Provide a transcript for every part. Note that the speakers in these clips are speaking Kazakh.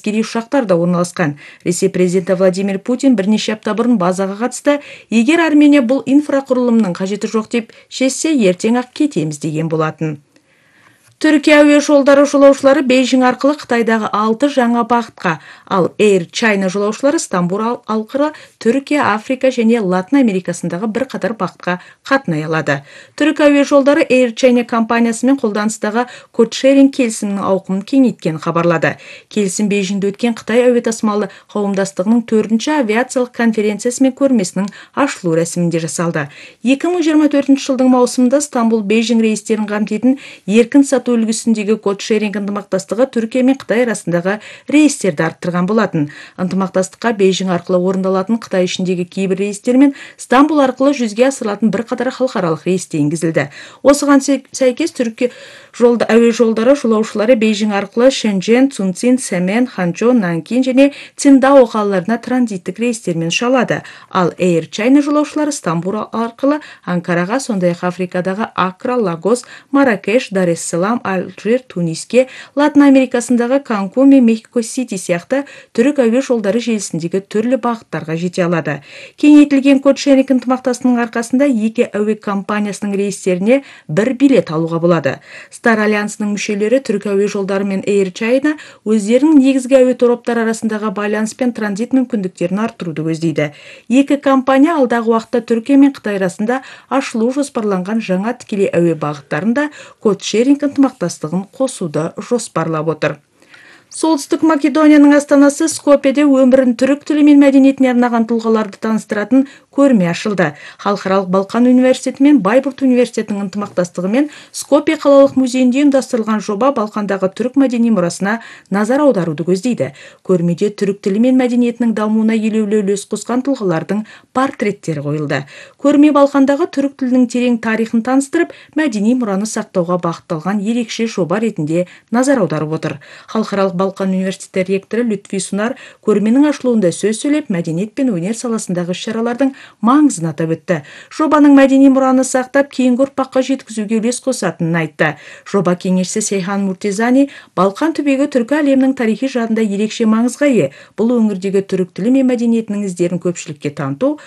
әскери ұшақтар да орналасқан. Ресей президенті Владимир Путин бірнеше апта бұрын базаға қатысты, егер Армения бұл инфрақұрылымның қажеті жоқ деп шешсе, ертең-ақ кетеміз деген болатын. Түркия әуе жолдары жолаушылары Бейжің арқылы Қытайдағы 6 жаңа бағытқа, ал Air China жолаушылары Стамбул арқылы Түркия, Африка және Латын Америкасындағы бір қатар бағытқа қатынай алады. Түркия әуе жолдары Air China компаниясымен қолданыстағы кодшеринг келісімінің ауқымын кеңейткен хабарлады. Келісім Бейжіңде өткен Қытай әуе тасымалы қауымдастығының 4-ші авиациялық конференциясы мен көрмесінің ашылу рәсімінде жасалды. 2024 жылдың маусымында Стамбул Бейжің рейстерін қамтитын еркін сату үлгісіндегі кодшеринг ынтымақтастығы Түркия мен Қытай арасындағы рейстерді арттырған болатын. Ынтымақтастыққа Бейжің арқылы орындалатын Қытай ішіндегі кейбір рейстер мен Стамбул арқылы жүзеге асырылатын бірқатар халықаралық рейс енгізілді. Осыған сәйкес Түркия әуе жолдары жолаушылары Бейжің арқылы Шэньчжэнь, Цунцин, Сэмэн, Ханчжоу, Нанкин және Циндао қалаларына транзиттік рейстермен ұшалады. Ал Air China жолаушылары Стамбул арқылы Анкараға, сондай-ақ Африкадағы Акра, Лагос, Марракеш, Дар-эс-Салам, Алжир, Туниске, Латын Америкасындағы Канкун мен Мехико-Сити сияқты түрік әуе жолдары желісіндегі түрлі бағыттарға жете алады. Кеңейтілген кодшеринг ынтымақтастығының арқасында екі әуе компаниясының рейстеріне бір билет алуға болады. Стар альянсының мүшелері түрік әуе жолдары мен Air China өздерінің негізгі әуе тораптары арасындағы байланыс пен транзит мүмкіндіктерін арттыруды көздейді. Екі компания алдағы уақытта Түркия мен Қытай арасында ашылу жоспарланған жаңа тікелей әуе бағыттарында кодшеринг ынтымақтастығын қосуды жоспарлап отыр. Солтүстік Македонияның астанасы Скопьеде өмірін түрік тілі мен мәдениетіне арнаған тұлғаларды таныстыратын көрме ашылды. Халықаралық Балқан университеті мен Байбурт университетінің ынтымақтастығымен Скопье қалалық музейінде ұйымдастырылған жоба Балқандағы түрік мәдени мұрасына назар аударуды көздейді. Көрмеде түрік тілі мен мәдениетінің дамуына елеулі үлес қосқан тұлғалардың портреттері қойылды. Көрме Балқандағы түрік тілінің терең тарихын таныстырып, мәдени мұраны сақтауға бағытталған ерекше жоба ретінде назар аударып отыр. Халықаралық Балқан университеті ректоры Лютфи Сунар көрменің ашылуында сөз сөйлеп, мәдениет пен өнер саласындағы іс-шаралардың маңызын атап өтті. Жобаның мәдени мұраны сақтап, кейінгі ұрпаққа жеткізуге үлес қосатынын айтты. Жоба кеңесшісі Сейхан Муртезани Балқан түбегі түркі әлемінің тарихи жадында ерекше маңызға ие. Бұл өңірдегі түрік тілі мен мәдениетінің іздерін көпшілікке таныту,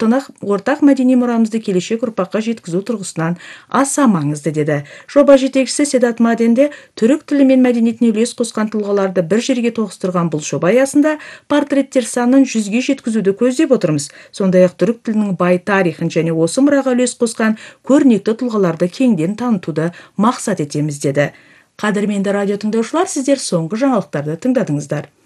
ортақ мәдени мұрамызды келешек ұрпаққа жеткізу тұрғысынан аса маңызды деді. Жоба жетекшісі Седат Маденде түрік тілі мен мәдениетіне үлес қосқан тұлғаларды бір жерге тоғыстырған бұл жоба аясында портреттер санын 100-ге жеткізуді көздеп отырмыз. Сондай-ақ түрік тілінің бай тарихын және осы мұраға үлес қосқан көрнекті тұлғаларды кеңден танытуды мақсат етеміз деді. Қадірменді радио тыңдаушылар, сіздер соңғы жаңалықтарды тыңдадыңыздар.